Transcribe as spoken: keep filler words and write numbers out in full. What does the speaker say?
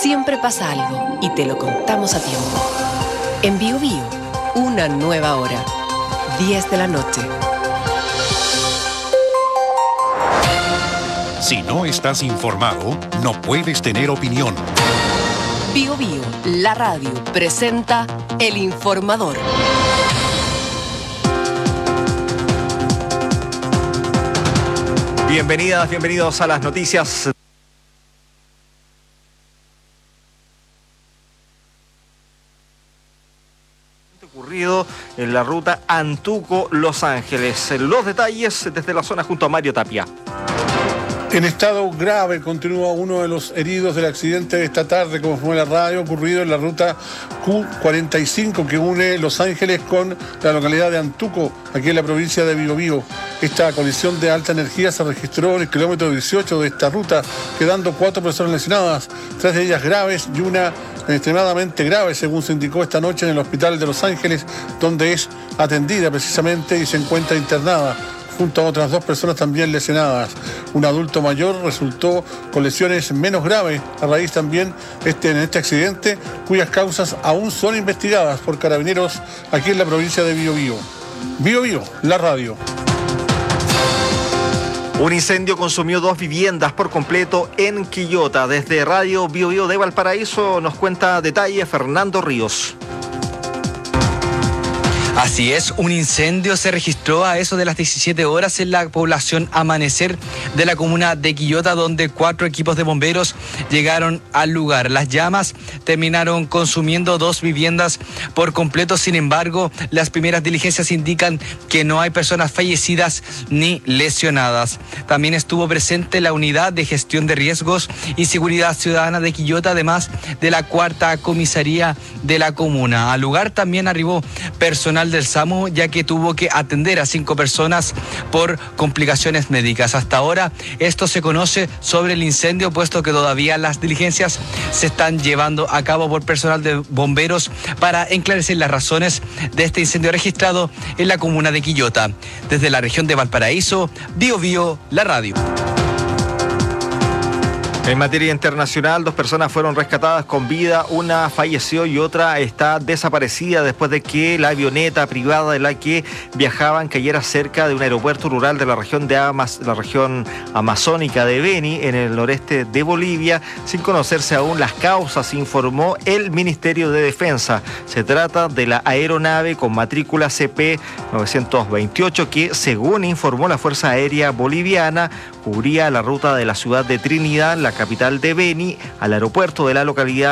Siempre pasa algo y te lo contamos a tiempo. En Bio Bio, una nueva hora. diez de la noche. Si no estás informado, no puedes tener opinión. Bio Bio, la radio, presenta El Informador. Bienvenidas, bienvenidos a las noticias. Ocurrido en la ruta Antuco-Los Ángeles. Los detalles desde la zona junto a Mario Tapia. En estado grave continúa uno de los heridos del accidente de esta tarde, como fue la radio, ocurrido en la ruta Q cuarenta y cinco que une Los Ángeles con la localidad de Antuco, aquí en la provincia de Biobío. Esta colisión de alta energía se registró en el kilómetro dieciocho de esta ruta, quedando cuatro personas lesionadas, tres de ellas graves y una extremadamente grave, según se indicó esta noche en el hospital de Los Ángeles, donde es atendida precisamente y se encuentra internada, junto a otras dos personas también lesionadas. Un adulto mayor resultó con lesiones menos graves a raíz también este, en este accidente, cuyas causas aún son investigadas por carabineros aquí en la provincia de Biobío. Biobío, la radio. Un incendio consumió dos viviendas por completo en Quillota. Desde Radio Biobío de Valparaíso nos cuenta detalles Fernando Ríos. Así es, un incendio se registró a eso de las diecisiete horas en la población Amanecer de la comuna de Quillota, donde cuatro equipos de bomberos llegaron al lugar. Las llamas terminaron consumiendo dos viviendas por completo. Sin embargo, las primeras diligencias indican que no hay personas fallecidas ni lesionadas. También estuvo presente la unidad de gestión de riesgos y seguridad ciudadana de Quillota, además de la cuarta comisaría de la comuna. Al lugar también arribó personal del SAMU, ya que tuvo que atender a cinco personas por complicaciones médicas. Hasta ahora esto se conoce sobre el incendio, puesto que todavía las diligencias se están llevando a cabo por personal de bomberos para enclarecer las razones de este incendio registrado en la comuna de Quillota. Desde la región de Valparaíso, Bio Bio, la radio. En materia internacional, dos personas fueron rescatadas con vida, una falleció y otra está desaparecida después de que la avioneta privada de la que viajaban cayera cerca de un aeropuerto rural de la región de Amas, la región amazónica de Beni, en el noreste de Bolivia, sin conocerse aún las causas, informó el Ministerio de Defensa. Se trata de la aeronave con matrícula C P novecientos veintiocho que, según informó la Fuerza Aérea Boliviana, cubría la ruta de la ciudad de Trinidad, la capital de Beni, al aeropuerto de la localidad